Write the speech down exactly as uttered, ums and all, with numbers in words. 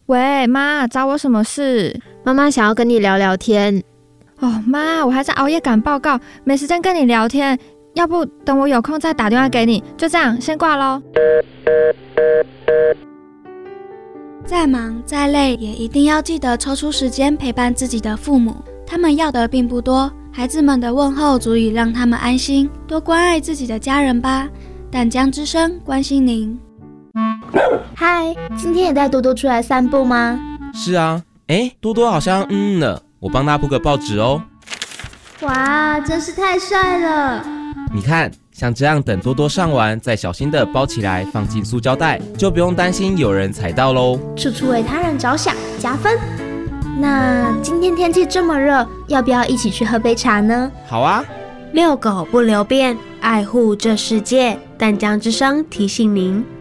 喂，妈，找我什么事？ 妈妈想要跟你聊聊天。 哦，妈，我还在熬夜赶报告，没时间跟你聊天，要不等我有空再打电话给你。就这样，先挂咯。 再忙再累，也一定要记得抽出时间陪伴自己的父母。他们要的并不多，孩子们的问候足以让他们安心。多关爱自己的家人吧。淡江之声关心您。 嗨，今天也带多多出来散步吗？ 是啊，哎，多多好像嗯了，我帮他铺个报纸哦。 哇，真是太帅了！ 你看，像这样等多多上完，再小心的包起来，放进塑胶袋，就不用担心有人踩到喽。 处处为他人着想，加分。那今天天气这么热，要不要一起去喝杯茶呢？ 好啊。 遛狗不留便，爱护这世界。淡江之声提醒您。